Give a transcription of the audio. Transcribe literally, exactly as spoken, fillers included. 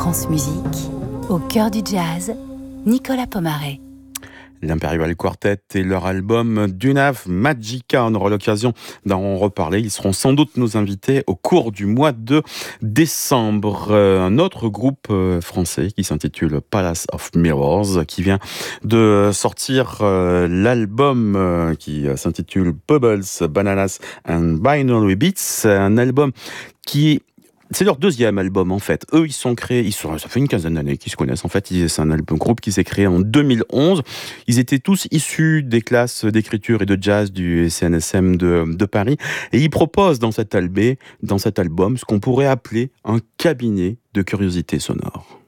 France Musique, au cœur du jazz, Nicolas Pomaré. L'Imperial Quartet et leur album Dunav Magica. On aura l'occasion d'en reparler. Ils seront sans doute nos invités au cours du mois de décembre. Euh, un autre groupe euh, français qui s'intitule Palace of Mirrors, qui vient de sortir euh, l'album euh, qui s'intitule Bubbles, Bananas and Binary Beats. Un album qui c'est leur deuxième album en fait. Eux, ils sont créés, ils sont, ça fait une quinzaine d'années qu'ils se connaissent. En fait, c'est un album groupe qui s'est créé en deux mille onze. Ils étaient tous issus des classes d'écriture et de jazz du C N S M de, de Paris. Et ils proposent dans cet album, dans cet album, ce qu'on pourrait appeler un cabinet de curiosité sonore.